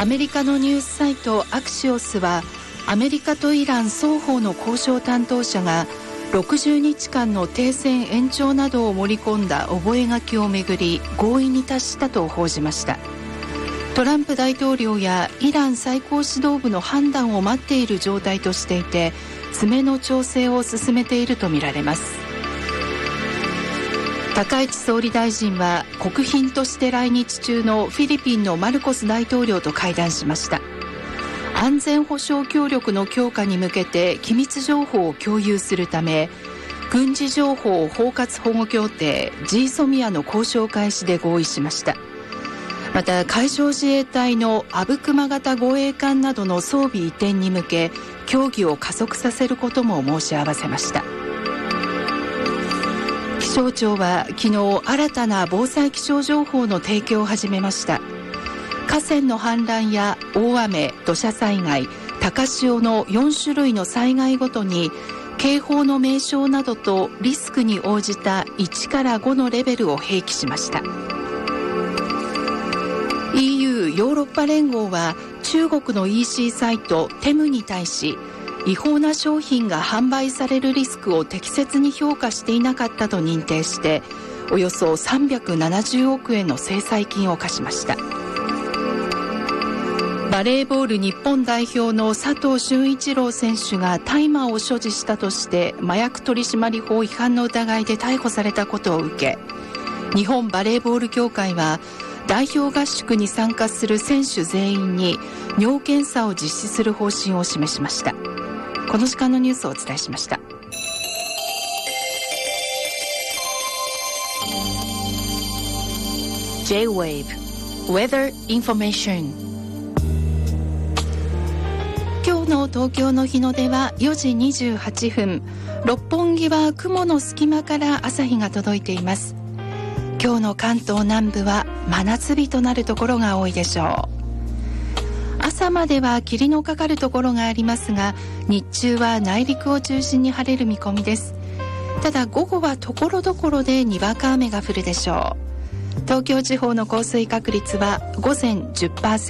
アメリカのニュースサイトアクシオスは、アメリカとイラン双方の交渉担当者が60日間の停戦延長などを盛り込んだ覚書をめぐり合意に達したと報じました。トランプ大統領やイラン最高指導部の判断を待っている状態としていて、詰めの調整を進めているとみられます。高市総理大臣は国賓として来日中のフィリピンのマルコス大統領と会談しました。安全保障協力の強化に向けて機密情報を共有するため、軍事情報包括保護協定 GSOMIA の交渉開始で合意しました。また海上自衛隊の阿武隈型護衛艦などの装備移転に向け協議を加速させることも申し合わせました。気象庁は昨日新たな防災気象情報の提供を始めました。河川の氾濫や大雨、土砂災害、高潮の4種類の災害ごとに警報の名称などとリスクに応じた1から5のレベルを併記しました。EU ヨーロッパ連合は中国の EC サイトテムに対し、違法な商品が販売されるリスクを適切に評価していなかったと認定して、およそ370億円の制裁金を課しました。バレーボール日本代表の佐藤俊一郎選手が大麻を所持したとして麻薬取締法違反の疑いで逮捕されたことを受け、日本バレーボール協会は代表合宿に参加する選手全員に尿検査を実施する方針を示しました。この時間のニュースをお伝えしました。J-Wave Weather Information。今日の東京の日の出は4時28分。六本木は雲の隙間から朝日が届いています。今日の関東南部は真夏日となるところが多いでしょう。朝までは霧のかかるところがありますが、日中は内陸を中心に晴れる見込みです。ただ午後はところどころでにわか雨が降るでしょう。東京地方の降水確率は午前 10%、